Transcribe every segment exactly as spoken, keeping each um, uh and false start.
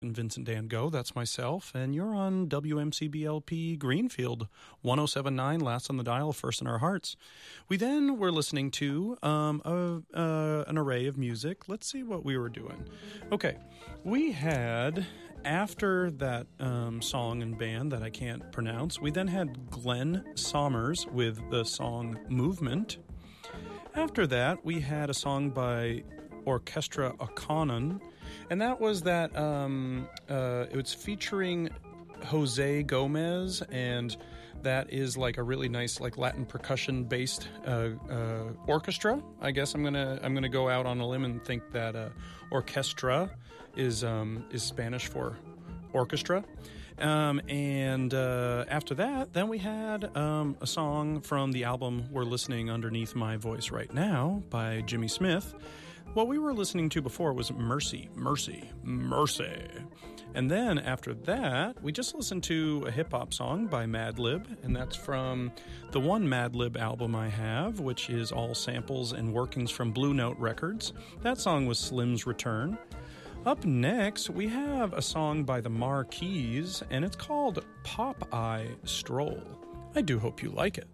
And Vincent Dan Go, that's myself, and you're on W M C B L P Greenfield, one oh seven point nine, last on the dial, first in our hearts. We then were listening to um, a, uh, an array of music. Let's see what we were doing. Okay, we had, after that um, song and band that I can't pronounce, we then had Glenn Sommers with the song Movement. After that, we had a song by Orchestra O'Conan, and that was that, um, uh, it was featuring Jose Gomez, and that is like a really nice, like Latin percussion-based uh, uh, orchestra. I guess I'm gonna I'm gonna go out on a limb and think that uh, orchestra is um, is Spanish for orchestra. Um, and uh, after that, then we had um, a song from the album we're listening underneath my voice right now by Jimmy Smith. What we were listening to before was Mercy, Mercy, Mercy. And then after that, we just listened to a hip-hop song by Madlib, and that's from the one Madlib album I have, which is all samples and workings from Blue Note Records. That song was Slim's Return. Up next, we have a song by the Marquis, and it's called Popeye Stroll. I do hope you like it.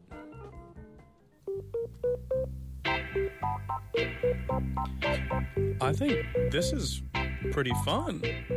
I think this is pretty fun.